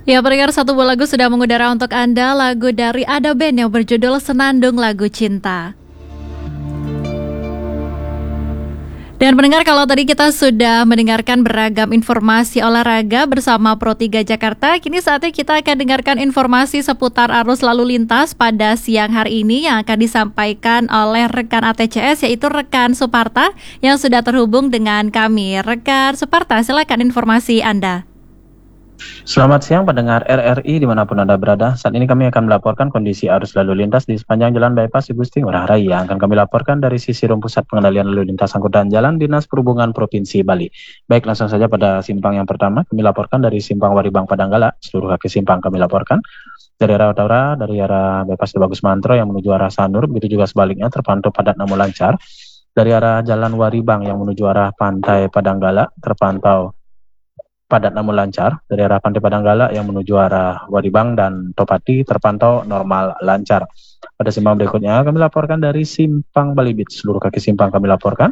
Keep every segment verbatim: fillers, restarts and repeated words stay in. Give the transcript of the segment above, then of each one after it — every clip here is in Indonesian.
Ya, pendengar, satu buah lagu sudah mengudara untuk Anda. Lagu dari Ada Band yang berjudul Senandung Lagu Cinta. Dan pendengar, kalau tadi kita sudah mendengarkan beragam informasi olahraga bersama Pro tiga Jakarta, kini saatnya kita akan dengarkan informasi seputar arus lalu lintas pada siang hari ini yang akan disampaikan oleh rekan A T C S, yaitu rekan Suparta yang sudah terhubung dengan kami. Rekan Suparta, silakan informasi Anda. Selamat siang pendengar R R I dimanapun Anda berada. Saat ini kami akan melaporkan kondisi arus lalu lintas di sepanjang Jalan Bypass Igusti Ngurah Rai yang akan kami laporkan dari sisi Rum Pusat Pengendalian Lalu Lintas Angkutan Jalan Dinas Perhubungan Provinsi Bali. Baik, langsung saja pada simpang yang pertama kami laporkan dari simpang Waribang Padanggala. Seluruh kaki simpang kami laporkan dari arah utara, dari arah Bypass Bagus Mantro yang menuju arah Sanur, begitu juga sebaliknya terpantau padat namun lancar. Dari arah Jalan Waribang yang menuju arah Pantai Padanggala terpantau padat namun lancar. Dari arah Pantai Padanggala yang menuju arah Waribang dan Topati terpantau normal lancar. Pada simpang berikutnya kami laporkan dari simpang Balibit. Seluruh kaki simpang kami laporkan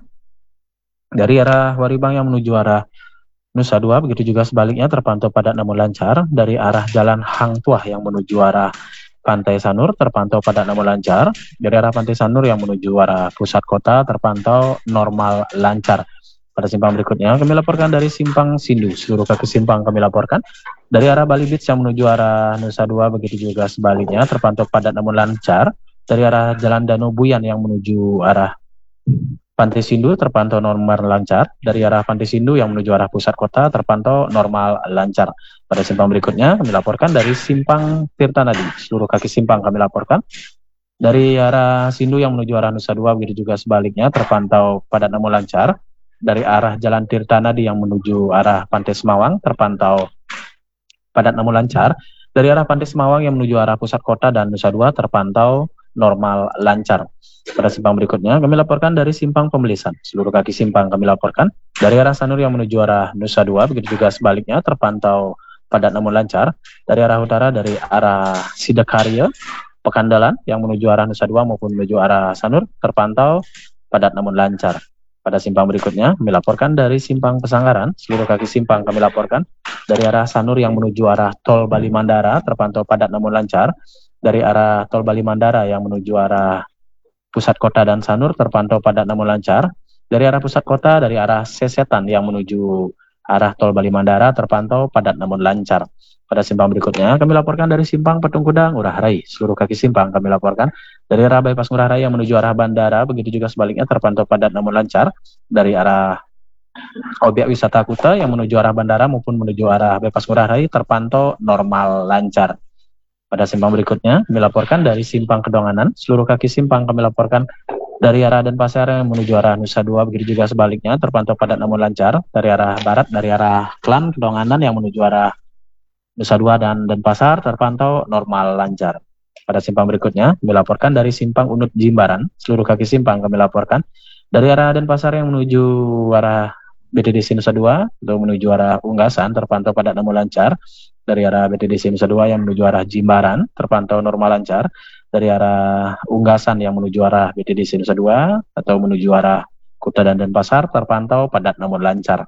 dari arah Waribang yang menuju arah Nusa Dua, begitu juga sebaliknya terpantau padat namun lancar. Dari arah Jalan Hang Tuah yang menuju arah Pantai Sanur terpantau padat namun lancar. Dari arah Pantai Sanur yang menuju arah pusat kota terpantau normal lancar. Pada simpang berikutnya kami laporkan dari simpang Sindu. Seluruh kaki simpang kami laporkan dari arah Bali Beach yang menuju arah Nusa Dua, begitu juga sebaliknya terpantau padat namun lancar. Dari arah Jalan Danau Buyan yang menuju arah Pantai Sindu terpantau normal lancar. Dari arah Pantai Sindu yang menuju arah pusat kota terpantau normal lancar. Pada simpang berikutnya kami laporkan dari simpang Tirtanadi. Seluruh kaki simpang kami laporkan dari arah Sindu yang menuju arah Nusa Dua, begitu juga sebaliknya terpantau padat namun lancar. Dari arah Jalan Tirtanadi yang menuju arah Pantai Semawang terpantau padat namun lancar. Dari arah Pantai Semawang yang menuju arah pusat kota dan Nusa Dua terpantau normal lancar. Pada simpang berikutnya kami laporkan dari simpang Pembelisan. Seluruh kaki simpang kami laporkan dari arah Sanur yang menuju arah Nusa Dua, begitu juga sebaliknya terpantau padat namun lancar. Dari arah utara, dari arah Sidakarya Pekandalan yang menuju arah Nusa Dua maupun menuju arah Sanur terpantau padat namun lancar. Pada simpang berikutnya kami laporkan dari simpang Pesanggaran. Seluruh kaki simpang kami laporkan dari arah Sanur yang menuju arah Tol Bali Mandara terpantau padat namun lancar. Dari arah Tol Bali Mandara yang menuju arah pusat kota dan Sanur terpantau padat namun lancar. Dari arah pusat kota, dari arah Sesetan yang menuju arah Tol Bali Mandara terpantau padat namun lancar. Pada simpang berikutnya kami laporkan dari simpang Patung Kuda Ngurah Rai. Seluruh kaki simpang kami laporkan dari arah Bypass Ngurah Rai yang menuju arah bandara, begitu juga sebaliknya terpantau padat namun lancar. Dari arah objek wisata Kuta yang menuju arah bandara maupun menuju arah Bypass Ngurah Rai terpantau normal lancar. Pada simpang berikutnya kami laporkan dari simpang Kedonganan. Seluruh kaki simpang kami laporkan dari arah Denpasar yang menuju arah Nusa Dua, begitu juga sebaliknya terpantau padat namun lancar. Dari arah barat, dari arah Klan Kedonganan yang menuju arah Nusa Dua dan Denpasar terpantau normal lancar. Pada simpang berikutnya kami laporkan dari simpang Unut Jimbaran. Seluruh kaki simpang kami laporkan dari arah Denpasar yang menuju arah B T D C Nusa Dua atau menuju arah Unggasan terpantau padat namun lancar. Dari arah B T D C Nusa Dua yang menuju arah Jimbaran terpantau normal lancar. Dari arah Unggasan yang menuju arah B T D C Nusa Dua atau menuju arah Kuta dan Denpasar terpantau padat namun lancar.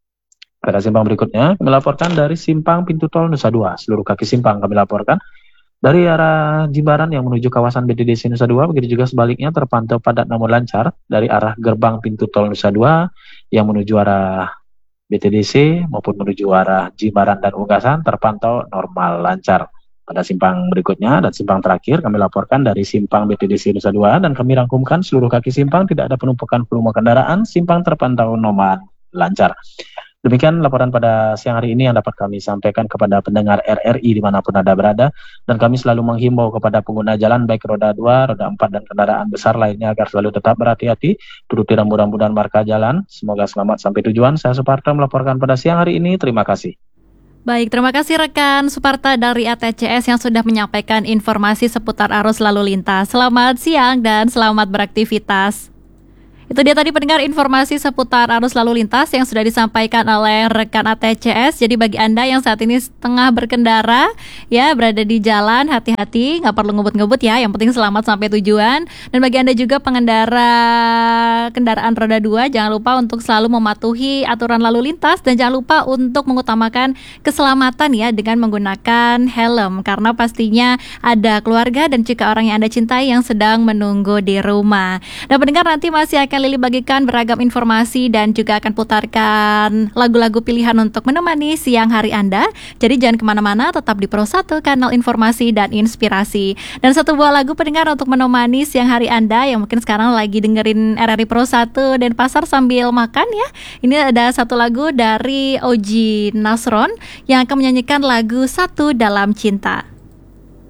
Pada simpang berikutnya kami laporkan dari simpang Pintu Tol Nusa Dua. Seluruh kaki simpang kami laporkan dari arah Jimbaran yang menuju kawasan B T D C Nusa Dua, begitu juga sebaliknya terpantau padat namun lancar. Dari arah gerbang Pintu Tol Nusa Dua yang menuju arah B T D C maupun menuju arah Jimbaran dan Unggasan terpantau normal lancar. Pada simpang berikutnya dan simpang terakhir kami laporkan dari simpang B T D C Nusa Dua dan kami rangkumkan seluruh kaki simpang tidak ada penumpukan volume kendaraan, simpang terpantau normal lancar. Demikian laporan pada siang hari ini yang dapat kami sampaikan kepada pendengar R R I dimanapun Anda berada, dan kami selalu menghimbau kepada pengguna jalan baik roda dua, roda empat, dan kendaraan besar lainnya agar selalu tetap berhati-hati, turuti rambu-rambu dan marka jalan. Semoga selamat sampai tujuan. Saya Suparta melaporkan pada siang hari ini. Terima kasih. Baik, terima kasih rekan Suparta dari A T C S yang sudah menyampaikan informasi seputar arus lalu lintas. Selamat siang dan selamat beraktivitas. Itu dia tadi pendengar informasi seputar arus lalu lintas yang sudah disampaikan oleh rekan A T C S. Jadi bagi Anda yang saat ini tengah berkendara, ya berada di jalan, hati-hati, nggak perlu ngebut-ngebut ya. Yang penting selamat sampai tujuan. Dan bagi Anda juga pengendara kendaraan roda dua, jangan lupa untuk selalu mematuhi aturan lalu lintas dan jangan lupa untuk mengutamakan keselamatan ya dengan menggunakan helm, karena pastinya ada keluarga dan juga orang yang Anda cintai yang sedang menunggu di rumah. Dan pendengar, nanti masih akan Lili bagikan beragam informasi dan juga akan putarkan lagu-lagu pilihan untuk menemani siang hari Anda. Jadi jangan kemana-mana, tetap di Pro satu, kanal informasi dan inspirasi. Dan satu buah lagu pendengar untuk menemani siang hari Anda yang mungkin sekarang lagi dengerin R R I Pro satu dan pasar sambil makan ya. Ini ada satu lagu dari Oji Nasron yang akan menyanyikan lagu Satu Dalam Cinta.